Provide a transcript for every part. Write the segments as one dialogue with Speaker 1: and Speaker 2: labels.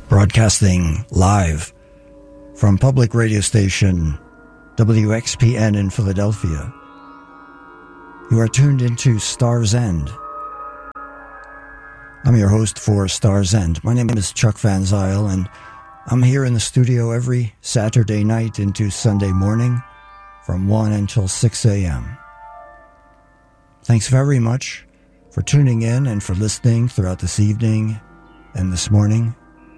Speaker 1: Broadcasting live from public radio station WXPN in Philadelphia. You are tuned into Star's End. I'm your host for Star's End. My name is Chuck Van Zyl, and I'm here in the studio every Saturday night into Sunday morning from 1 until 6 a.m. Thanks very much for tuning in and for listening throughout this evening and this morning.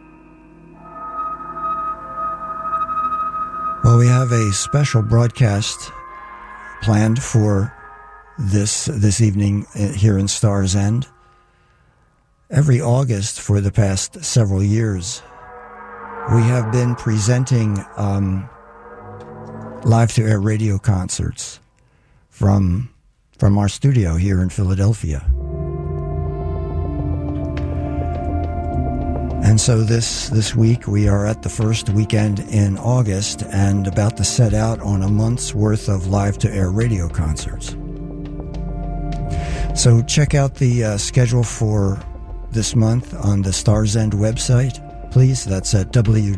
Speaker 1: Well, we have a special broadcast planned for this evening here in Star's End. Every August for the past several years, we have been presenting live-to-air radio concerts from our studio here in Philadelphia. And so this week we are at the first weekend in August and about to set out on a month's worth of live-to-air radio concerts. So check out the schedule for this month on the Star's End website, please. That's at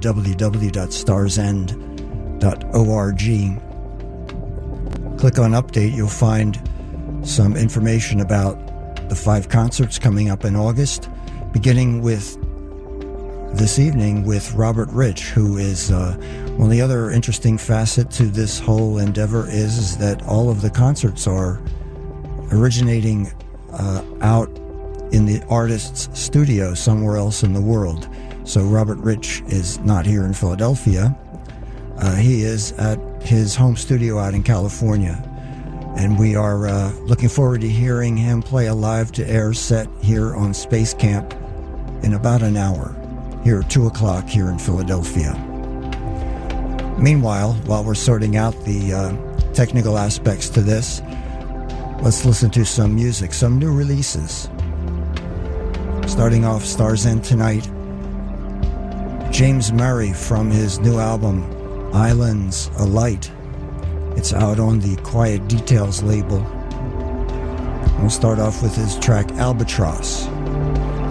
Speaker 1: www.starsend.org. Click on Update. You'll find some information about the 5 concerts coming up in August, beginning with this evening with Robert Rich, who is well, the other interesting facet to this whole endeavor is that all of the concerts are originating out in the artist's studio somewhere else in the world. So Robert Rich is not here in Philadelphia. He is at his home studio out in California. And we are looking forward to hearing him play a live-to-air set here on Space Camp in about an hour, here at 2 o'clock here in Philadelphia. Meanwhile, while we're sorting out the technical aspects to this, let's listen to some music, some new releases. Starting off Star's End tonight, James Murray from his new album, Islands Alight. It's out on the Quiet Details label. We'll start off with his track, Albatross.